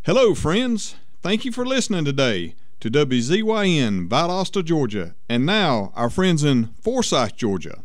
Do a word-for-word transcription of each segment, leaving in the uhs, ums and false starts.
Hello, friends. Thank you for listening today to W Z Y N, Valdosta, Georgia, and now our friends in Forsyth, Georgia.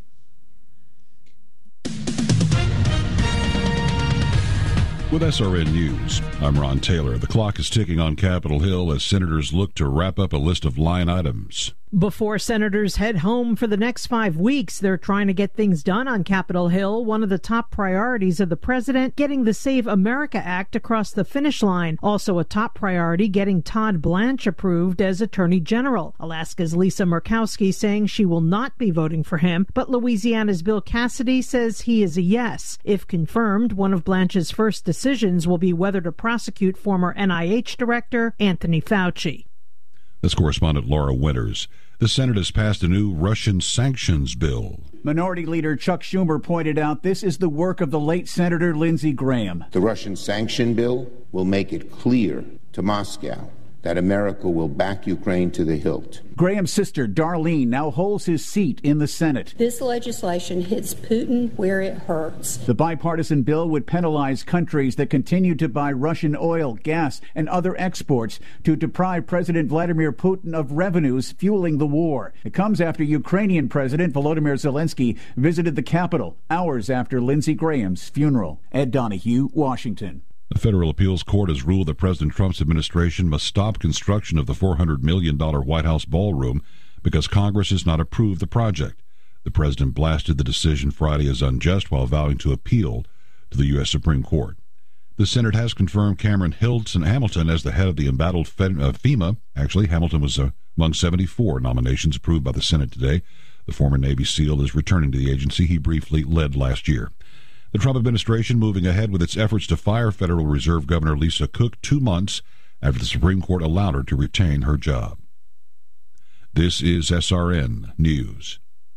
With S R N News, I'm Ron Taylor. The clock is ticking on Capitol Hill as senators look to wrap up a list of line items. Before senators head home for the next five weeks, they're trying to get things done on Capitol Hill. One of the top priorities of the president, getting the Save America Act across the finish line. Also a top priority, getting Todd Blanche approved as Attorney General. Alaska's Lisa Murkowski saying she will not be voting for him, but Louisiana's Bill Cassidy says he is a yes. If confirmed, one of Blanche's first decisions will be whether to prosecute former N I H Director Anthony Fauci. This correspondent Laura Winters. The Senate has passed a new Russian sanctions bill. Minority Leader Chuck Schumer pointed out this is the work of the late Senator Lindsey Graham. The Russian sanction bill will make it clear to Moscow that America will back Ukraine to the hilt. Graham's sister, Darlene, now holds his seat in the Senate. This legislation hits Putin where it hurts. The bipartisan bill would penalize countries that continue to buy Russian oil, gas, and other exports to deprive President Vladimir Putin of revenues fueling the war. It comes after Ukrainian President Volodymyr Zelensky visited the Capitol hours after Lindsey Graham's funeral. Ed Donahue, Washington. The federal appeals court has ruled that President Trump's administration must stop construction of the four hundred million dollars White House ballroom because Congress has not approved the project. The president blasted the decision Friday as unjust while vowing to appeal to the U S Supreme Court. The Senate has confirmed Cameron Hilton Hamilton as the head of the embattled FEMA. Actually, Hamilton was uh, among seventy-four nominations approved by the Senate today. The former Navy SEAL is returning to the agency he briefly led last year. The Trump administration moving ahead with its efforts to fire Federal Reserve Governor Lisa Cook two months after the Supreme Court allowed her to retain her job. This is S R N News.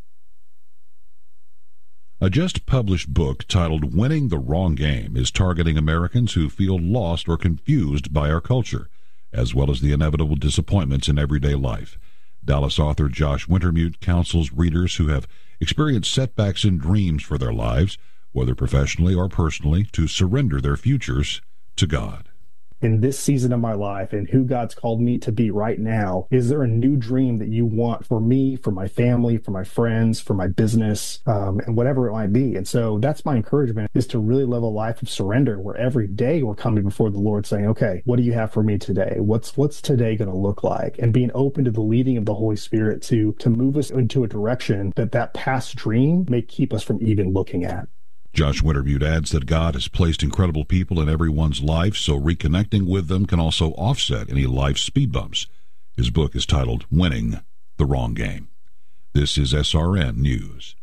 A just-published book titled Winning the Wrong Game is targeting Americans who feel lost or confused by our culture, as well as the inevitable disappointments in everyday life. Dallas author Josh Wintermute counsels readers who have experienced setbacks in dreams for their lives, whether professionally or personally, to surrender their futures to God. In this season of my life and who God's called me to be right now, is there a new dream that you want for me, for my family, for my friends, for my business, um, and whatever it might be? And so that's my encouragement, is to really live a life of surrender where every day we're coming before the Lord saying, okay, what do you have for me today? What's what's today going to look like? And being open to the leading of the Holy Spirit to, to move us into a direction that that past dream may keep us from even looking at. Josh Wintermute adds that God has placed incredible people in everyone's life, so reconnecting with them can also offset any life speed bumps. His book is titled Winning the Wrong Game. This is S R N News.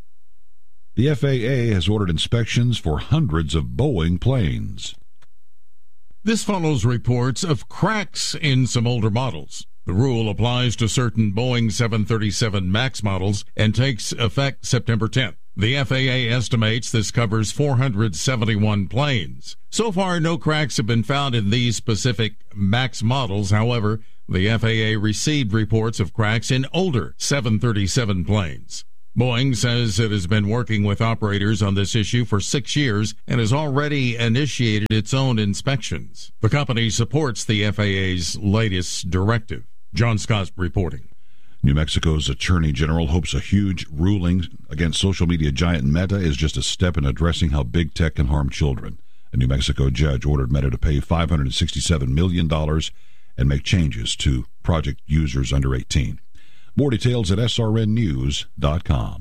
The F A A has ordered inspections for hundreds of Boeing planes. This follows reports of cracks in some older models. The rule applies to certain Boeing seven thirty-seven MAX models and takes effect September tenth. The F A A estimates this covers four hundred seventy-one planes. So far, no cracks have been found in these specific MAX models. However, the F A A received reports of cracks in older seven thirty-seven planes. Boeing says it has been working with operators on this issue for six years and has already initiated its own inspections. The company supports the F A A's latest directive. John Scott reporting. New Mexico's Attorney General hopes a huge ruling against social media giant Meta is just a step in addressing how big tech can harm children. A New Mexico judge ordered Meta to pay five hundred sixty-seven million dollars and make changes to project users under eighteen. More details at S R N news dot com.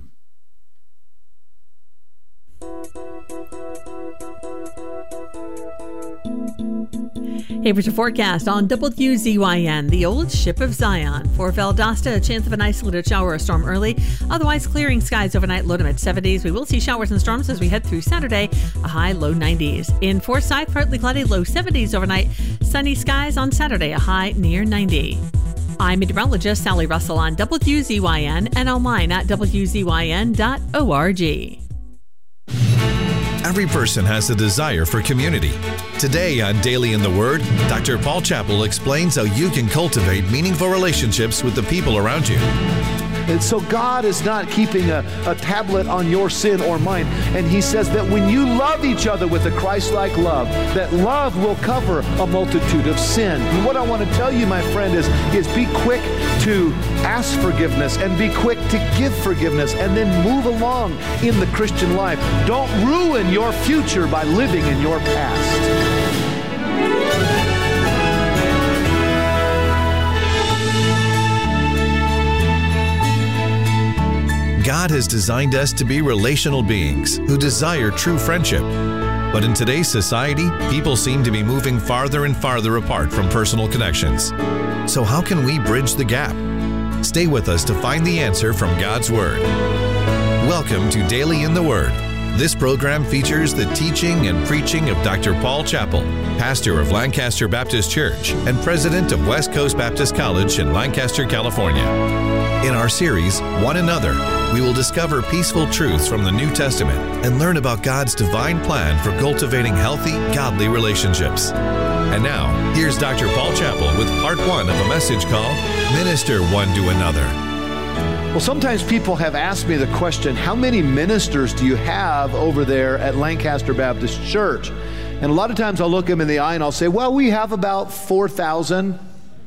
Hey, here's your forecast on W Z Y N, the old ship of Zion. For Valdosta, a chance of an isolated shower or storm early. Otherwise, clearing skies overnight, low to mid seventies. We will see showers and storms as we head through Saturday, a high low nineties. In Forsyth, partly cloudy, low seventies overnight. Sunny skies on Saturday, a high near ninety. I'm meteorologist Sally Russell on W Z Y N and online at W Z Y N dot org. Every person has a desire for community. Today on Daily in the Word, Doctor Paul Chappell explains how you can cultivate meaningful relationships with the people around you. And so God is not keeping a, a tablet on your sin or mine. And he says that when you love each other with a Christ-like love, that love will cover a multitude of sin. And what I want to tell you, my friend, is, is be quick to ask forgiveness and be quick to give forgiveness and then move along in the Christian life. Don't ruin your future by living in your past. God has designed us to be relational beings who desire true friendship. But in today's society, people seem to be moving farther and farther apart from personal connections. So how can we bridge the gap? Stay with us to find the answer from God's Word. Welcome to Daily in the Word. This program features the teaching and preaching of Doctor Paul Chappell, pastor of Lancaster Baptist Church and president of West Coast Baptist College in Lancaster, California. In our series, One Another, we will discover peaceful truths from the New Testament and learn about God's divine plan for cultivating healthy, godly relationships. And now, here's Doctor Paul Chappell with part one of a message called Minister One to Another. Well, sometimes people have asked me the question, how many ministers do you have over there at Lancaster Baptist Church? And a lot of times I'll look them in the eye and I'll say, well, we have about four thousand.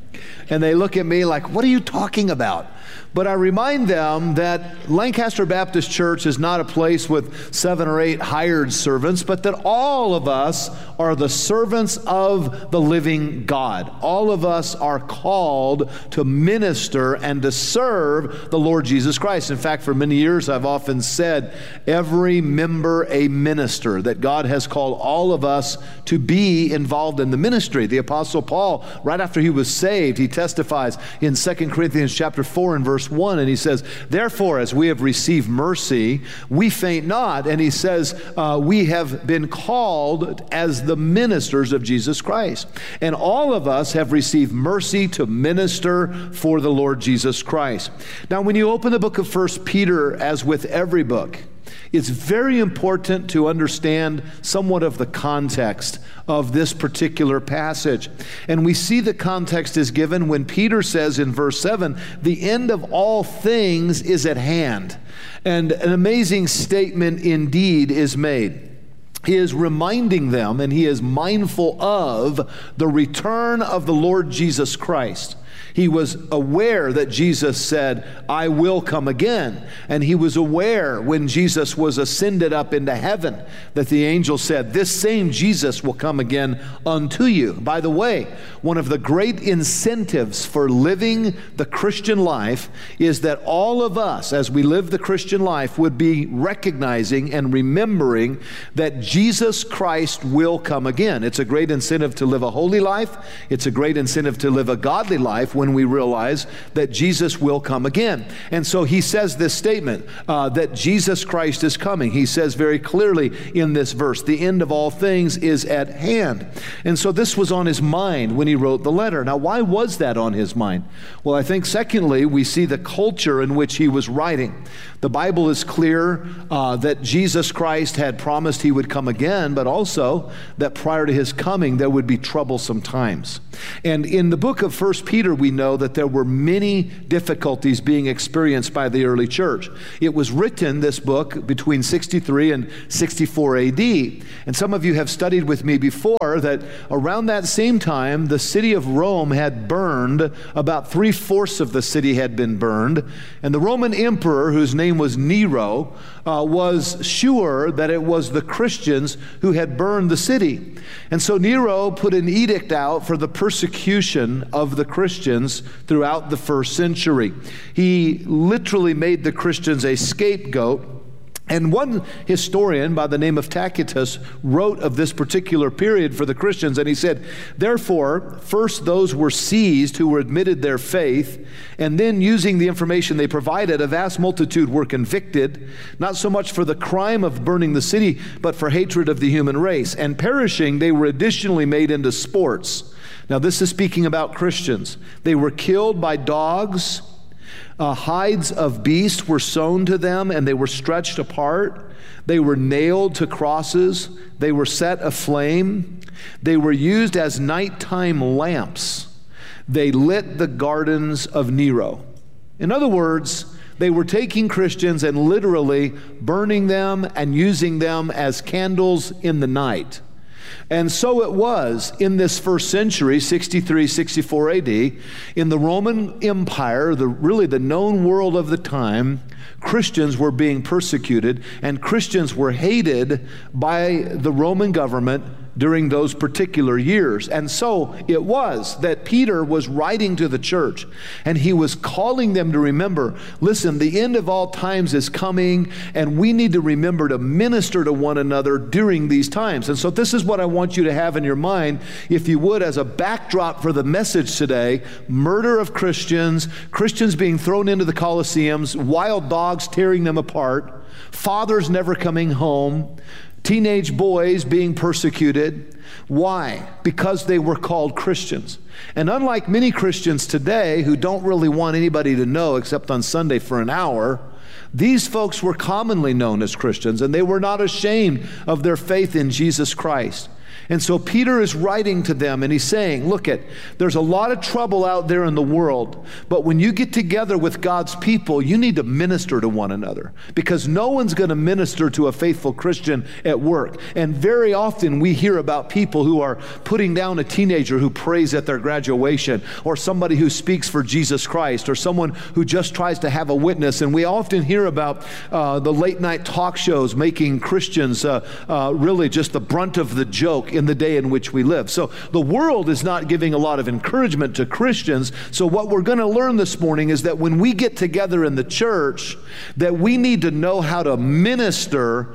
And they look at me like, what are you talking about? But I remind them that Lancaster Baptist Church is not a place with seven or eight hired servants, but that all of us are the servants of the living God. All of us are called to minister and to serve the Lord Jesus Christ. In fact, for many years I've often said, every member a minister, that God has called all of us to be involved in the ministry. The Apostle Paul, right after he was saved, he testifies in Second Corinthians chapter four and verse one, and he says, therefore, as we have received mercy, we faint not. And he says, uh, we have been called as the ministers of Jesus Christ. And all of us have received mercy to minister for the Lord Jesus Christ. Now, when you open the book of First Peter, as with every book, it's very important to understand somewhat of the context of this particular passage. And we see the context is given when Peter says in verse seven, the end of all things is at hand. And an amazing statement indeed is made. He is reminding them, and he is mindful of the return of the Lord Jesus Christ. He was aware that Jesus said, I will come again. And he was aware when Jesus was ascended up into heaven that the angel said, this same Jesus will come again unto you. By the way, one of the great incentives for living the Christian life is that all of us, as we live the Christian life, would be recognizing and remembering that Jesus Christ will come again. It's a great incentive to live a holy life. It's a great incentive to live a godly life when we realize that Jesus will come again. And so he says this statement, uh, that Jesus Christ is coming. He says very clearly in this verse, the end of all things is at hand. And so this was on his mind when he wrote the letter. Now, why was that on his mind? Well, I think secondly, we see the culture in which he was writing. The Bible is clear uh, that Jesus Christ had promised he would come again, but also that prior to his coming, there would be troublesome times. And in the book of First Peter, we know that there were many difficulties being experienced by the early church. It was written, this book, between sixty-three and sixty-four A D. And some of you have studied with me before that around that same time, the city of Rome had burned. About three-fourths of the city had been burned. And the Roman emperor, whose name was Nero, uh, was sure that it was the Christians who had burned the city. And so Nero put an edict out for the persecution of the Christians throughout the first century. He literally made the Christians a scapegoat. And one historian by the name of Tacitus wrote of this particular period for the Christians, and he said, therefore, first those were seized who were admitted their faith, and then using the information they provided, a vast multitude were convicted, not so much for the crime of burning the city, but for hatred of the human race. And perishing, they were additionally made into sports. Now this is speaking about Christians. They were killed by dogs. Uh, hides of beasts were sewn to them, and they were stretched apart. They were nailed to crosses. They were set aflame. They were used as nighttime lamps. They lit the gardens of Nero. In other words, They were taking Christians and literally burning them and using them as candles in the night. And so it was in this first century, sixty-three, sixty-four A D, in the Roman Empire, the really the known world of the time, Christians were being persecuted, and Christians were hated by the Roman government during those particular years. And so it was that Peter was writing to the church, and he was calling them to remember, listen, the end of all times is coming, and we need to remember to minister to one another during these times. And so this is what I want you to have in your mind, if you would, as a backdrop for the message today: murder of Christians, Christians being thrown into the Colosseums, wild dogs tearing them apart, fathers never coming home, teenage boys being persecuted. Why? Because they were called Christians. And unlike many Christians today who don't really want anybody to know except on Sunday for an hour, these folks were commonly known as Christians, and they were not ashamed of their faith in Jesus Christ. And so Peter is writing to them, and he's saying, look it, there's a lot of trouble out there in the world, but when you get together with God's people, you need to minister to one another, because no one's going to minister to a faithful Christian at work. And very often we hear about people who are putting down a teenager who prays at their graduation, or somebody who speaks for Jesus Christ, or someone who just tries to have a witness. And we often hear about uh, the late night talk shows making Christians uh, uh, really just the brunt of the joke in the day in which we live. So the world is not giving a lot of encouragement to Christians. So what we're going to learn this morning is that when we get together in the church, that we need to know how to minister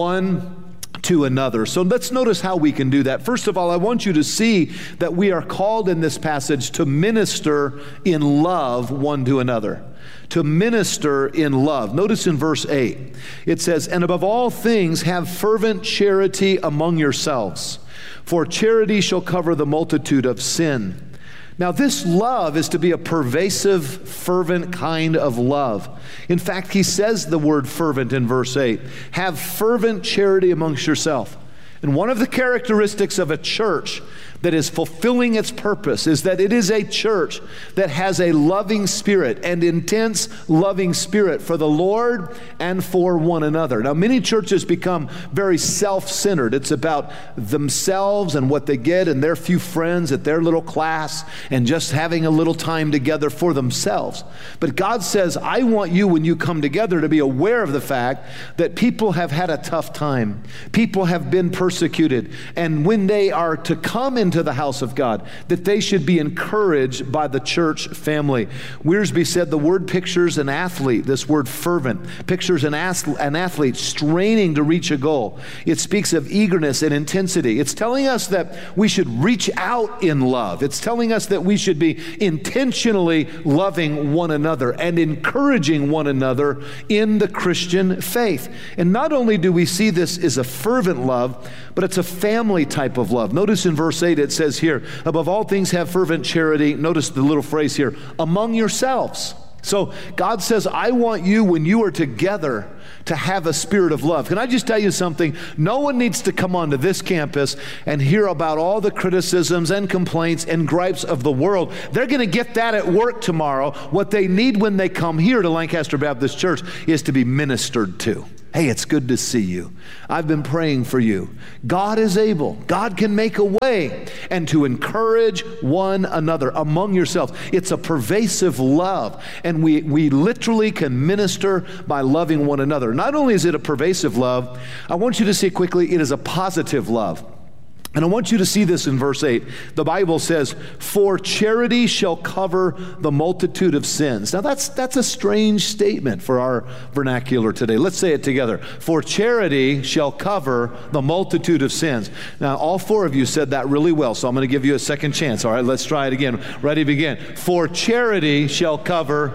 one to another. So let's notice how we can do that. First of all, I want you to see that we are called in this passage to minister in love one to another. To minister in love. Notice in verse eight, it says, "And above all things have fervent charity among yourselves, for charity shall cover the multitude of sin." Now, this love is to be a pervasive, fervent kind of love. In fact, he says the word fervent in verse eight. Have fervent charity amongst yourself. And one of the characteristics of a church that is fulfilling its purpose is that it is a church that has a loving spirit, and intense loving spirit for the Lord and for one another. Now, many churches become very self-centered. It's about themselves and what they get and their few friends at their little class and just having a little time together for themselves. But God says, I want you, when you come together, to be aware of the fact that people have had a tough time. People have been persecuted. And when they are to come in to the house of God, that they should be encouraged by the church family. Wiersbe said the word pictures an athlete, this word fervent, pictures an, an athlete straining to reach a goal. It speaks of eagerness and intensity. It's telling us that we should reach out in love. It's telling us that we should be intentionally loving one another and encouraging one another in the Christian faith. And not only do we see this as a fervent love, but it's a family type of love. Notice in verse eight, it says here, above all things have fervent charity. Notice the little phrase here, among yourselves. So God says, I want you, when you are together, to have a spirit of love. Can I just tell you something? No one needs to come onto this campus and hear about all the criticisms and complaints and gripes of the world. They're going to get that at work tomorrow. What they need when they come here to Lancaster Baptist Church is to be ministered to. Hey, it's good to see you. I've been praying for you. God is able. God can make a way. And to encourage one another among yourselves. It's a pervasive love. And we, we literally can minister by loving one another. Not only is it a pervasive love, I want you to see quickly, it is a positive love. And I want you to see this in verse eight. The Bible says, for charity shall cover the multitude of sins. Now that's that's a strange statement for our vernacular today. Let's say it together. For charity shall cover the multitude of sins. Now all four of you said that really well, so I'm going to give you a second chance. All right, let's try it again. Ready, begin. For charity shall cover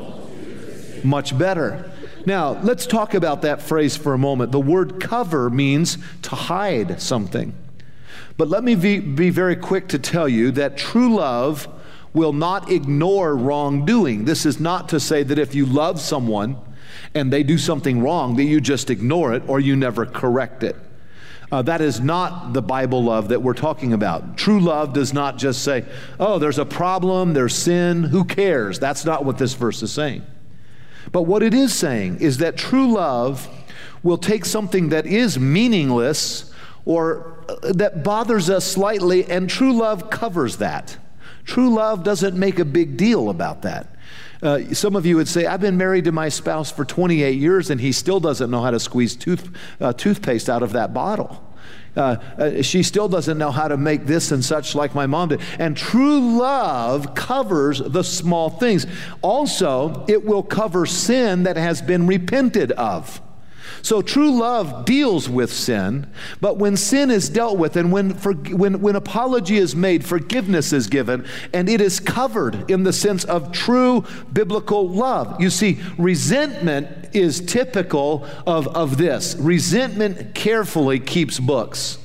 much better. Now let's talk about that phrase for a moment. The word cover means to hide something. But let me be, be very quick to tell you that true love will not ignore wrongdoing. This is not to say that if you love someone and they do something wrong, that you just ignore it or you never correct it. Uh, that is not the Bible love that we're talking about. True love does not just say, oh, there's a problem, there's sin, who cares? That's not what this verse is saying. But what it is saying is that true love will take something that is meaningless or that bothers us slightly, and true love covers that. True love doesn't make a big deal about that. Uh, some of you would say, I've been married to my spouse for twenty-eight years and he still doesn't know how to squeeze tooth, uh, toothpaste out of that bottle. Uh, uh, she still doesn't know how to make this and such like my mom did. And true love covers the small things. Also, it will cover sin that has been repented of. So true love deals with sin, but when sin is dealt with and when, for, when, when apology is made, forgiveness is given, and it is covered in the sense of true biblical love. You see, resentment is typical of, of this. Resentment carefully keeps books.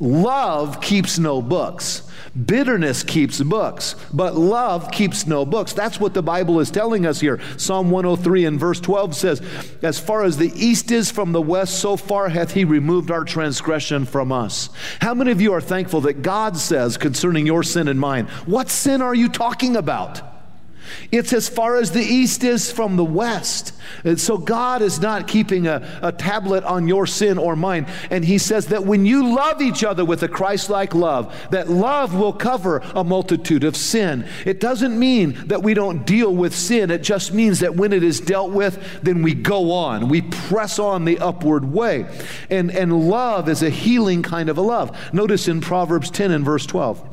Love keeps no books. Bitterness keeps books, but love keeps no books. That's what the Bible is telling us here. Psalm one oh three and verse twelve says, as far as the east is from the west, so far hath he removed our transgression from us. How many of you are thankful that God says concerning your sin and mine, what sin are you talking about? It's as far as the east is from the west. And so God is not keeping a, a tablet on your sin or mine. And he says that when you love each other with a Christ-like love, that love will cover a multitude of sin. It doesn't mean that we don't deal with sin. It just means that when it is dealt with, then we go on. We press on the upward way. And, and love is a healing kind of a love. Notice in Proverbs ten and verse twelve,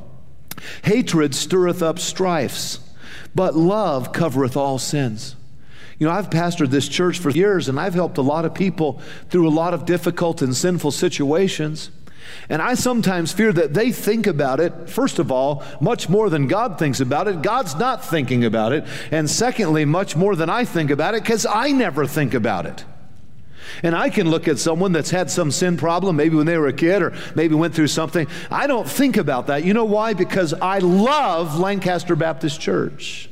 hatred stirreth up strifes, but love covereth all sins. You know, I've pastored this church for years, and I've helped a lot of people through a lot of difficult and sinful situations. And I sometimes fear that they think about it, first of all, much more than God thinks about it. God's not thinking about it. And secondly, much more than I think about it, because I never think about it. And I can look at someone that's had some sin problem, maybe when they were a kid or maybe went through something. I don't think about that. You know why? Because I love Lancaster Baptist Church.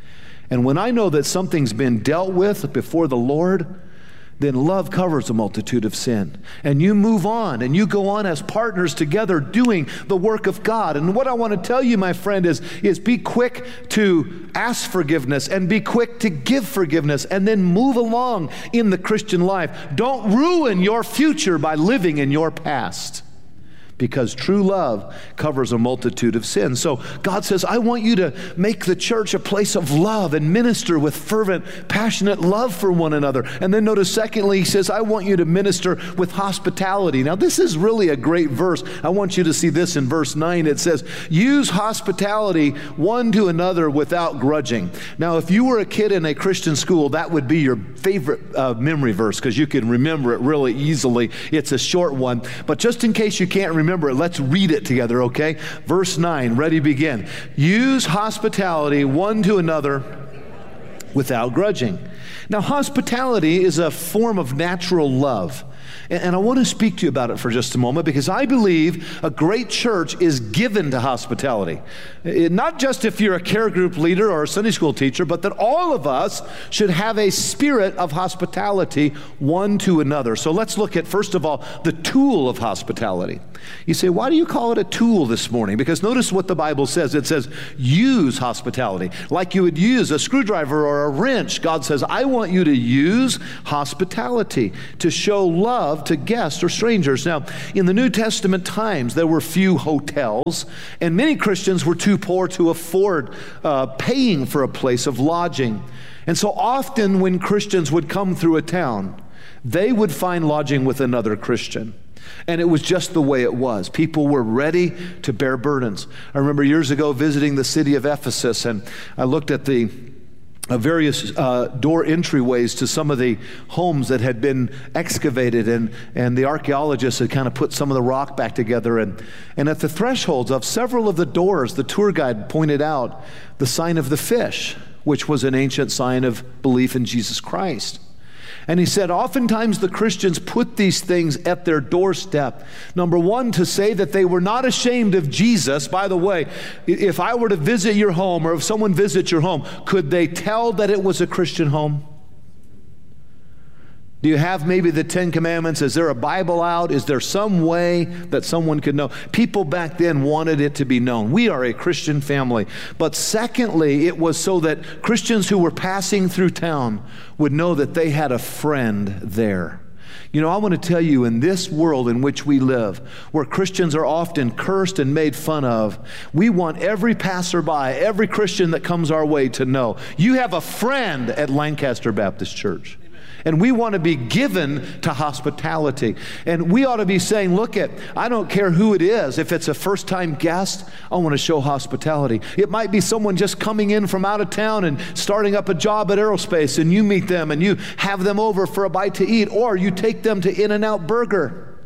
And when I know that something's been dealt with before the Lord, then love covers a multitude of sin. And you move on, and you go on as partners together doing the work of God. And what I want to tell you, my friend, is, is be quick to ask forgiveness and be quick to give forgiveness and then move along in the Christian life. Don't ruin your future by living in your past, because true love covers a multitude of sins. So God says, I want you to make the church a place of love and minister with fervent, passionate love for one another. And then notice secondly, he says, I want you to minister with hospitality. Now this is really a great verse. I want you to see this in verse nine. It says, use hospitality one to another without grudging. Now if you were a kid in a Christian school, that would be your favorite uh, memory verse, because you can remember it really easily. It's a short one. But just in case you can't remember Remember it, let's read it together, okay? Verse nine, ready, begin. Use hospitality one to another without grudging. Now, hospitality is a form of natural love. And I want to speak to you about it for just a moment, because I believe a great church is given to hospitality. Not just if you're a care group leader or a Sunday school teacher, but that all of us should have a spirit of hospitality one to another. So let's look at, first of all, the tool of hospitality. You say, why do you call it a tool this morning? Because notice what the Bible says. It says, use hospitality. Like you would use a screwdriver or a wrench. God says, I want you to use hospitality to show love to guests or strangers. Now, in the New Testament times, there were few hotels, and many Christians were too poor to afford uh, paying for a place of lodging. And so often when Christians would come through a town, they would find lodging with another Christian. And it was just the way it was. People were ready to bear burdens. I remember years ago visiting the city of Ephesus, and I looked at the uh, various uh, door entryways to some of the homes that had been excavated, and, and the archaeologists had kind of put some of the rock back together. And, and at the thresholds of several of the doors, the tour guide pointed out the sign of the fish, which was an ancient sign of belief in Jesus Christ. And he said, oftentimes the Christians put these things at their doorstep. Number one, to say that they were not ashamed of Jesus. By the way, if I were to visit your home, or if someone visits your home, could they tell that it was a Christian home? Do you have maybe the Ten Commandments? Is there a Bible out? Is there some way that someone could know? People back then wanted it to be known. We are a Christian family. But secondly, it was so that Christians who were passing through town would know that they had a friend there. You know, I want to tell you, in this world in which we live, where Christians are often cursed and made fun of, we want every passerby, every Christian that comes our way to know, you have a friend at Lancaster Baptist Church. And we want to be given to hospitality. And we ought to be saying, look at, I don't care who it is. If it's a first-time guest, I want to show hospitality. It might be someone just coming in from out of town and starting up a job at Aerospace, and you meet them and you have them over for a bite to eat, or you take them to In-N-Out Burger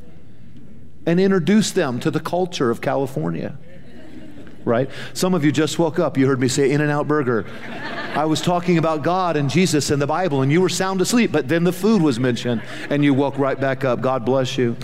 and introduce them to the culture of California. Right? Some of you just woke up. You heard me say In-N-Out Burger. I was talking about God and Jesus and the Bible, and you were sound asleep, but then the food was mentioned, and you woke right back up. God bless you.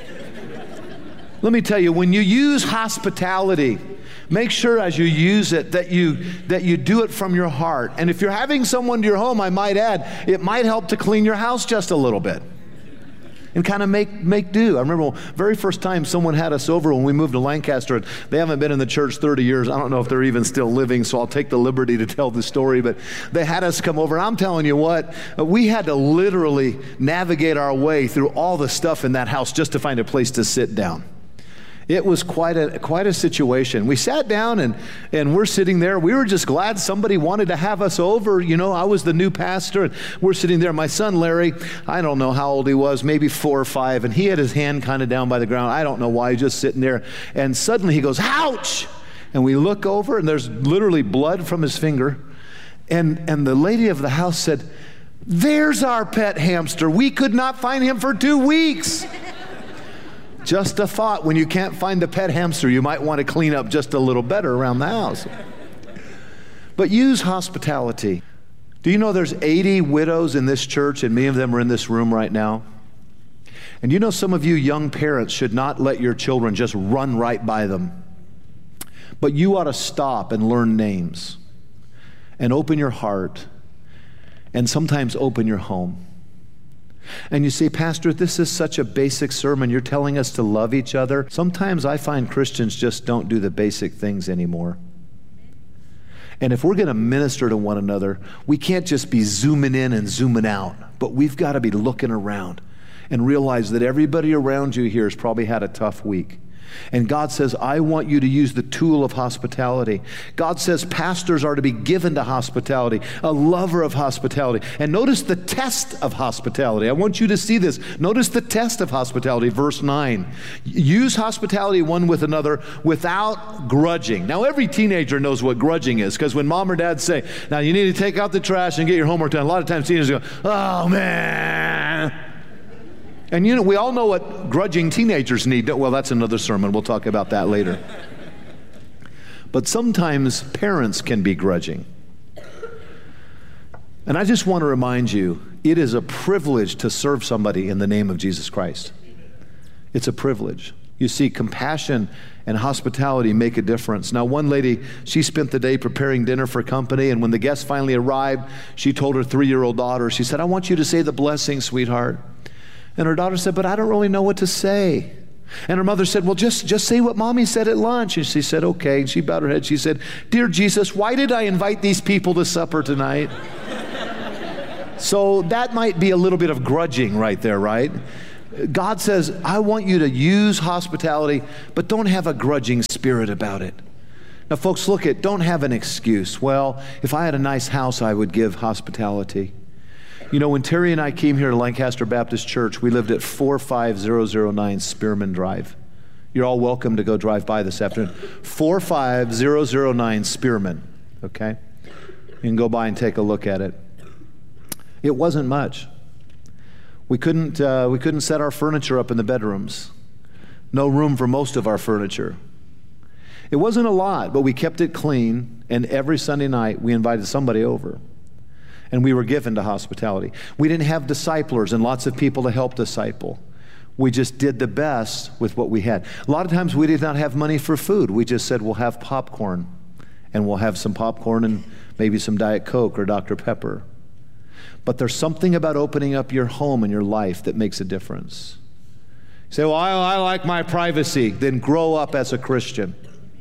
Let me tell you, when you use hospitality, make sure as you use it that you that you do it from your heart. And if you're having someone to your home, I might add, it might help to clean your house just a little bit and kind of make make do. I remember the very first time someone had us over when we moved to Lancaster. They haven't been in the church thirty years. I don't know if they're even still living, so I'll take the liberty to tell the story. But they had us come over, and I'm telling you what, we had to literally navigate our way through all the stuff in that house just to find a place to sit down. It was quite a quite a situation. We sat down and, and we're sitting there. We were just glad somebody wanted to have us over. You know, I was the new pastor, and we're sitting there. My son, Larry, I don't know how old he was, maybe four or five, and he had his hand kind of down by the ground. I don't know why, just sitting there. And suddenly he goes, ouch! And we look over, and there's literally blood from his finger. And, and the lady of the house said, there's our pet hamster. We could not find him for two weeks. Just a thought, when you can't find the pet hamster, you might want to clean up just a little better around the house. But use hospitality. Do you know there's eighty widows in this church, and many of them are in this room right now? And you know some of you young parents should not let your children just run right by them. But you ought to stop and learn names and open your heart and sometimes open your home. And you say, Pastor, this is such a basic sermon. You're telling us to love each other. Sometimes I find Christians just don't do the basic things anymore. And if we're going to minister to one another, we can't just be zooming in and zooming out, but we've got to be looking around and realize that everybody around you here has probably had a tough week. And God says, I want you to use the tool of hospitality. God says pastors are to be given to hospitality, a lover of hospitality. And notice the test of hospitality. I want you to see this. Notice the test of hospitality, verse nine. Use hospitality one with another without grudging. Now, every teenager knows what grudging is, because when mom or dad say, now you need to take out the trash and get your homework done, a lot of times teenagers go, oh man. And you know, we all know what grudging teenagers need. Well, that's another sermon. We'll talk about that later. But sometimes parents can be grudging. And I just want to remind you, it is a privilege to serve somebody in the name of Jesus Christ. It's a privilege. You see, compassion and hospitality make a difference. Now, one lady, she spent the day preparing dinner for company, and when the guests finally arrived, she told her three-year-old daughter, she said, I want you to say the blessing, sweetheart. And her daughter said, but I don't really know what to say. And her mother said, well, just, just say what mommy said at lunch. And she said, okay. And she bowed her head. She said, dear Jesus, why did I invite these people to supper tonight? So that might be a little bit of grudging right there, right? God says, I want you to use hospitality, but don't have a grudging spirit about it. Now, folks, look at, don't have an excuse. Well, if I had a nice house, I would give hospitality. You know, when Terry and I came here to Lancaster Baptist Church, we lived at four five zero zero nine Spearman Drive. You're all welcome to go drive by this afternoon. four five zero zero nine Spearman, okay? You can go by and take a look at it. It wasn't much. We couldn't, uh, we couldn't set our furniture up in the bedrooms. No room for most of our furniture. It wasn't a lot, but we kept it clean, and every Sunday night we invited somebody over. And we were given to hospitality. We didn't have disciplers and lots of people to help disciple. We just did the best with what we had. A lot of times we did not have money for food. We just said, we'll have popcorn. And we'll have some popcorn and maybe some Diet Coke or Doctor Pepper. But there's something about opening up your home and your life that makes a difference. You say, well, I, I like my privacy. Then grow up as a Christian.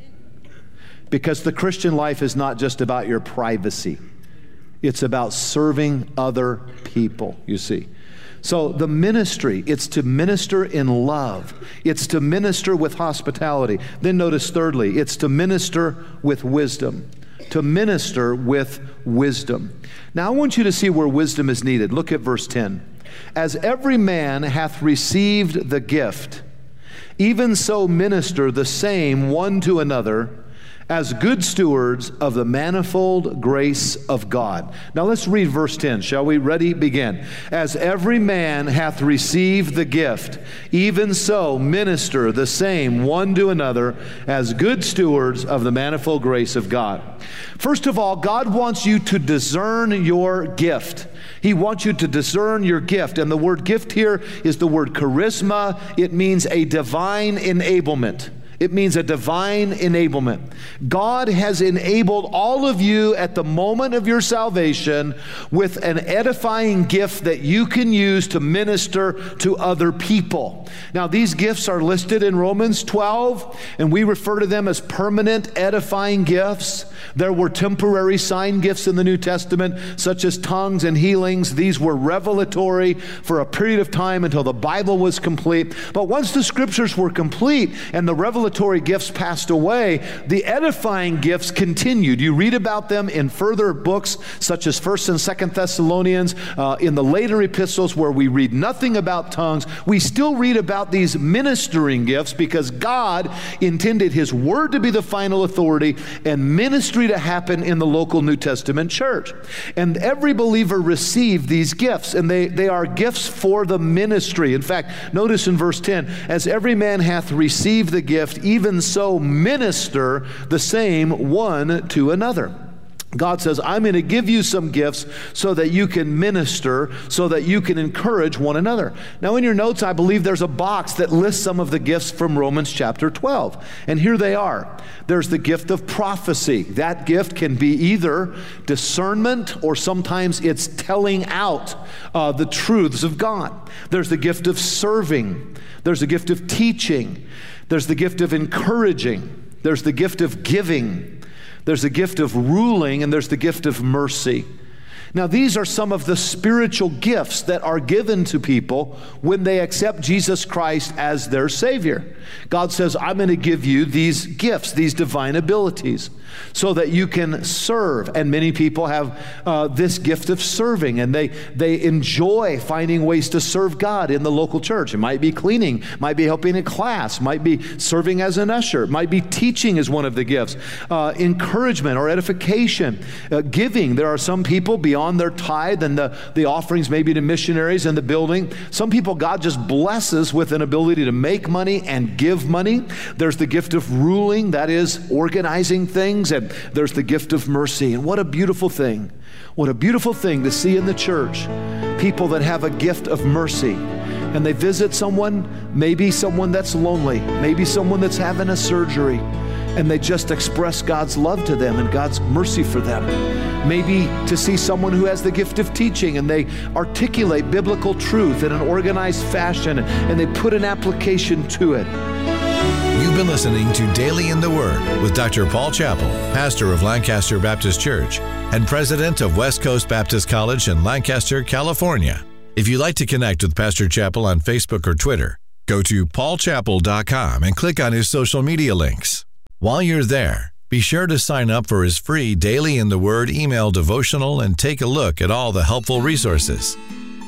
Because the Christian life is not just about your privacy. It's about serving other people, you see. So the ministry, it's to minister in love. It's to minister with hospitality. Then notice thirdly, it's to minister with wisdom. To minister with wisdom. Now I want you to see where wisdom is needed. Look at verse ten. As every man hath received the gift, even so minister the same one to another, as good stewards of the manifold grace of God. Now let's read verse ten, shall we? Ready? Begin. As every man hath received the gift, even so minister the same one to another as good stewards of the manifold grace of God. First of all, God wants you to discern your gift. He wants you to discern your gift. And the word gift here is the word charisma. It means a divine enablement. It means a divine enablement. God has enabled all of you at the moment of your salvation with an edifying gift that you can use to minister to other people. Now, these gifts are listed in Romans twelve, and we refer to them as permanent edifying gifts. There were temporary sign gifts in the New Testament, such as tongues and healings. These were revelatory for a period of time until the Bible was complete. But once the Scriptures were complete and the revelatory gifts passed away, the edifying gifts continued. You read about them in further books such as First and Second Thessalonians, uh, in the later epistles where we read nothing about tongues. We still read about these ministering gifts because God intended His Word to be the final authority and ministry to happen in the local New Testament church. And every believer received these gifts, and they, they are gifts for the ministry. In fact, notice in verse ten, as every man hath received the gift, even so minister the same one to another. God says, I'm going to give you some gifts so that you can minister, so that you can encourage one another. Now in your notes, I believe there's a box that lists some of the gifts from Romans chapter twelve. And here they are. There's the gift of prophecy. That gift can be either discernment or sometimes it's telling out uh, the truths of God. There's the gift of serving. There's the gift of teaching. There's the gift of encouraging. There's the gift of giving. There's the gift of ruling, and there's the gift of mercy. Now, these are some of the spiritual gifts that are given to people when they accept Jesus Christ as their Savior. God says, I'm going to give you these gifts, these divine abilities, so that you can serve. And many people have uh, this gift of serving, and they, they enjoy finding ways to serve God in the local church. It might be cleaning, might be helping in class, might be serving as an usher, might be teaching is one of the gifts, uh, encouragement or edification, uh, giving. There are some people beyond their tithe and the, the offerings maybe to missionaries in the building. Some people God just blesses with an ability to make money and give money. There's the gift of ruling, that is organizing things, and there's the gift of mercy. And what a beautiful thing. What a beautiful thing to see in the church. People that have a gift of mercy. And they visit someone, maybe someone that's lonely, maybe someone that's having a surgery, and they just express God's love to them and God's mercy for them. Maybe to see someone who has the gift of teaching and they articulate biblical truth in an organized fashion and they put an application to it. You've been listening to Daily in the Word with Doctor Paul Chappell, pastor of Lancaster Baptist Church and president of West Coast Baptist College in Lancaster, California. If you'd like to connect with Pastor Chappell on Facebook or Twitter, go to paul chappell dot com and click on his social media links. While you're there, be sure to sign up for his free Daily in the Word email devotional and take a look at all the helpful resources.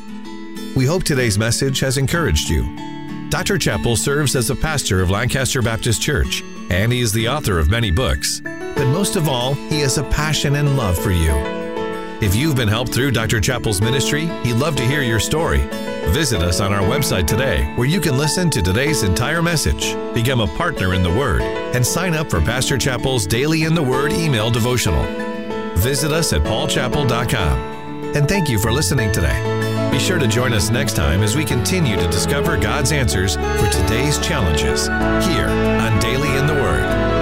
We hope today's message has encouraged you. Doctor Chappell serves as a pastor of Lancaster Baptist Church, and he is the author of many books. But most of all, he has a passion and love for you. If you've been helped through Doctor Chappell's ministry, he'd love to hear your story. Visit us on our website today, where you can listen to today's entire message, become a partner in the Word, and sign up for Pastor Chappell's Daily in the Word email devotional. Visit us at paul chappell dot com. And thank you for listening today. Be sure to join us next time as we continue to discover God's answers for today's challenges here on Daily in the Word.